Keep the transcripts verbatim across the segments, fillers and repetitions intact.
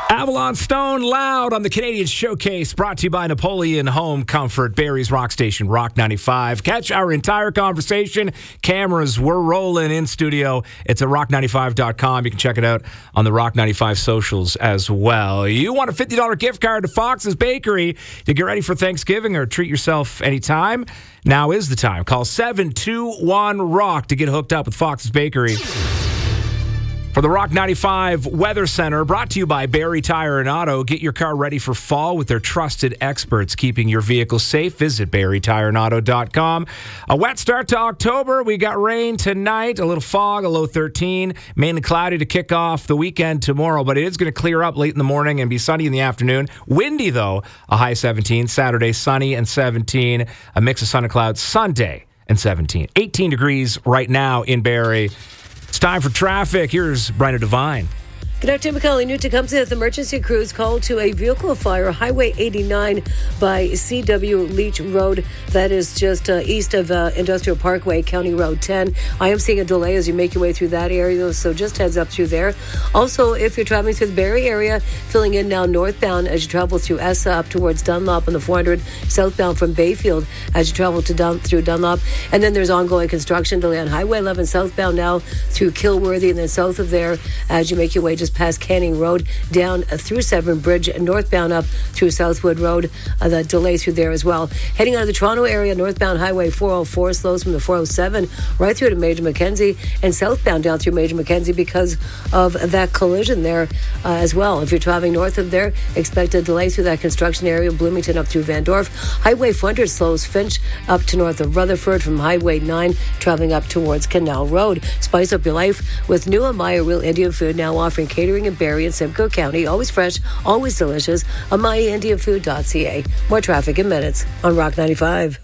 Avalon Stone Loud on the Canadian Showcase, brought to you by Napoleon Home Comfort, Barrie's Rock Station, Rock ninety-five. Catch our entire conversation. Cameras, we're rolling in studio. It's at rock ninety-five dot com. You can check it out on the Rock ninety-five socials as well. You want a fifty dollars gift card to Fox's Bakery to get ready for Thanksgiving or treat yourself anytime? Now is the time. Call seven two one rock to get hooked up with Fox's Bakery. For the Rock ninety-five Weather Center, brought to you by Barrie Tire and Auto. Get your car ready for fall with their trusted experts keeping your vehicle safe. Visit barrie tire and auto dot com. A wet start to October. We got rain tonight, a little fog, a low thirteen. Mainly cloudy to kick off the weekend tomorrow, but it is going to clear up late in the morning and be sunny in the afternoon. Windy, though, a high seventeen. Saturday, sunny and seventeen. A mix of sun and clouds Sunday and seventeen. eighteen degrees right now in Barrie. It's time for traffic. Here's Brenna Devine. Good afternoon, McCauley. New Tecumseh with emergency crews called to a vehicle fire, Highway eighty-nine by C W Leach Road. That is just uh, east of uh, Industrial Parkway, County Road ten. I am seeing a delay as you make your way through that area, so just heads up through there. Also, if you're traveling through the Barrie area, filling in now northbound as you travel through Essa up towards Dunlop on the four hundred, southbound from Bayfield as you travel to Dun- through Dunlop. And then there's ongoing construction delay on Highway eleven southbound now through Kilworthy, and then south of there as you make your way just past Canning Road, down through Severn Bridge, and northbound up through Southwood Road. Uh, the delay through there as well. Heading out of the Toronto area, northbound Highway four oh four slows from the four oh seven right through to Major Mackenzie, and southbound down through Major Mackenzie because of that collision there uh, as well. If you're traveling north of there, expect a delay through that construction area, Bloomington up through Van Dorf. Highway four hundred slows Finch up to north of Rutherford from Highway nine, traveling up towards Canal Road. Spice up your life with new Amaya Real Indian Food, now offering catering in Barrie and Simcoe County. Always fresh, always delicious. amaya indian food dot c a. More traffic in minutes on Rock ninety-five.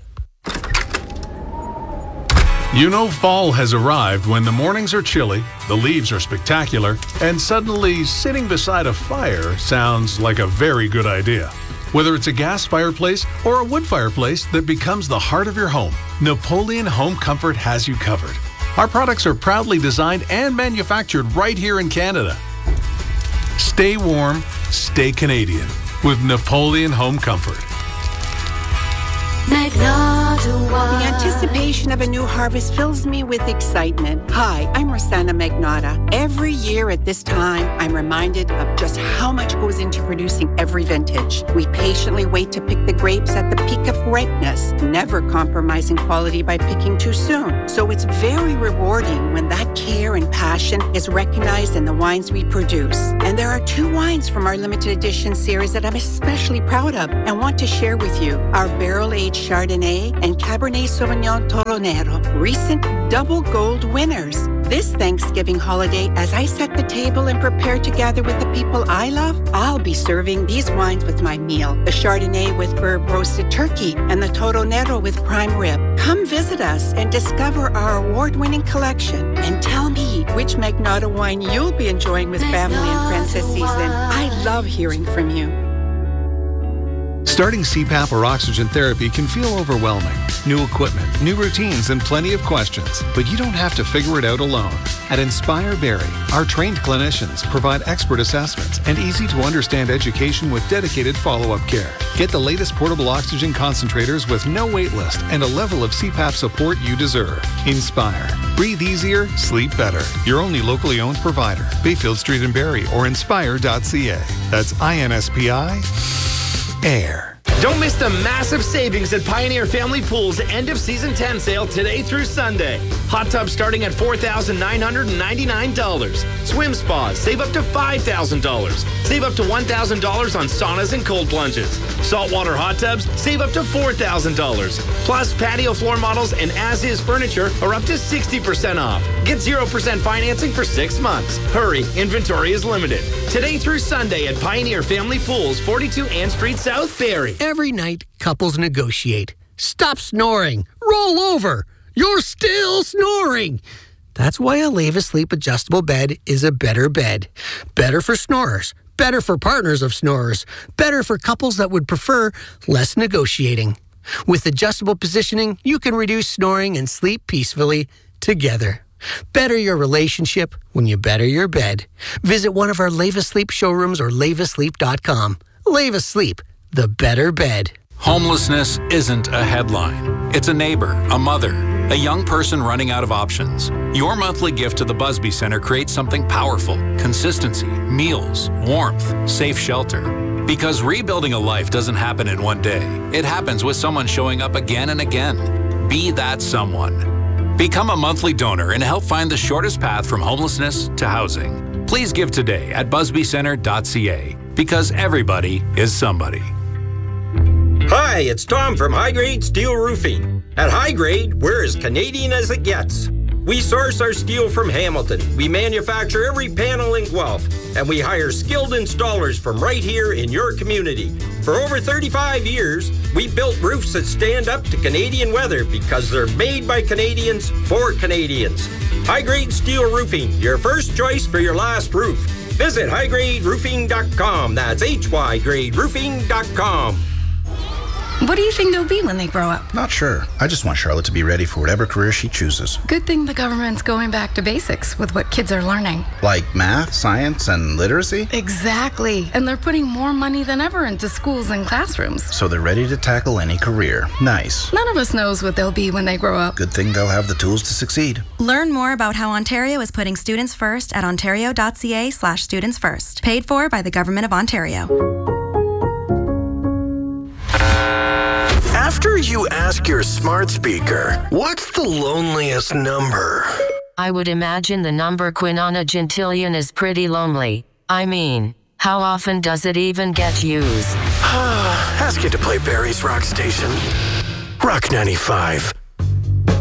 You know fall has arrived when the mornings are chilly, the leaves are spectacular, and suddenly sitting beside a fire sounds like a very good idea. Whether it's a gas fireplace or a wood fireplace that becomes the heart of your home, Napoleon Home Comfort has you covered. Our products are proudly designed and manufactured right here in Canada. Stay warm, stay Canadian with Napoleon Home Comfort. The anticipation of a new harvest fills me with excitement. Hi, I'm Rosanna Magnotta. Every year at this time, I'm reminded of just how much goes into producing every vintage. We patiently wait to pick the grapes at the peak of ripeness, never compromising quality by picking too soon. So it's very rewarding when that care and passion is recognized in the wines we produce. And there are two wines from our limited edition series that I'm especially proud of and want to share with you. Our barrel-aged Chardonnay and Cabernet Sauvignon Toro Nero, recent double gold winners. This Thanksgiving holiday, as I set the table and prepare to gather with the people I love, I'll be serving these wines with my meal. The Chardonnay with herb roasted turkey and the Toro Nero with prime rib. Come visit us and discover our award-winning collection and tell me which Magnotta wine you'll be enjoying with family and friends this season. I love hearing from you. Starting C PAP or oxygen therapy can feel overwhelming. New equipment, new routines, and plenty of questions. But you don't have to figure it out alone. At Inspire Barrie, our trained clinicians provide expert assessments and easy-to-understand education with dedicated follow-up care. Get the latest portable oxygen concentrators with no wait list and a level of C PAP support you deserve. Inspire. Breathe easier, sleep better. Your only locally owned provider. Bayfield Street in Barrie or inspire dot c a. That's I N S P I Air. Don't miss the massive savings at Pioneer Family Pool's end of season ten sale today through Sunday. Hot tubs starting at four thousand nine hundred ninety-nine dollars. Swim spas save up to five thousand dollars. Save up to one thousand dollars on saunas and cold plunges. Saltwater hot tubs save up to four thousand dollars. Plus patio floor models and as-is furniture are up to sixty percent off. Get zero percent financing for six months. Hurry, inventory is limited. Today through Sunday at Pioneer Family Pools, forty-two Ann Street South, Barrie. Every night, couples negotiate. Stop snoring. Roll over. You're still snoring. That's why a Leva Sleep adjustable bed is a better bed. Better for snorers. Better for partners of snorers. Better for couples that would prefer less negotiating. With adjustable positioning, you can reduce snoring and sleep peacefully together. Better your relationship when you better your bed. Visit one of our Lave Asleep showrooms or lave asleep dot com. Lave Asleep, the better bed. Homelessness isn't a headline. It's a neighbor, a mother, a young person running out of options. Your monthly gift to the Busby Center creates something powerful: consistency, meals, warmth, safe shelter. Because rebuilding a life doesn't happen in one day. It happens with someone showing up again and again. Be that someone. Become a monthly donor and help find the shortest path from homelessness to housing. Please give today at busby center dot c a, because everybody is somebody. Hi, it's Tom from High Grade Steel Roofing. At High Grade, we're as Canadian as it gets. We source our steel from Hamilton. We manufacture every panel in Guelph, and we hire skilled installers from right here in your community. For over thirty-five years, we built roofs that stand up to Canadian weather because they're made by Canadians for Canadians. High Grade Steel Roofing, your first choice for your last roof. Visit high grade roofing dot com. That's H Y grade roofing dot com. What do you think they'll be when they grow up? Not sure. I just want Charlotte to be ready for whatever career she chooses. Good thing the government's going back to basics with what kids are learning. Like math, science, and literacy? Exactly. And they're putting more money than ever into schools and classrooms. So they're ready to tackle any career. Nice. None of us knows what they'll be when they grow up. Good thing they'll have the tools to succeed. Learn more about how Ontario is putting students first at ontario dot c a slash students first. Paid for by the Government of Ontario. After you ask your smart speaker, what's the loneliest number? I would imagine the number quinnonagentillion is pretty lonely. I mean, how often does it even get used? Ask it to play Barry's Rock Station. Rock ninety-five.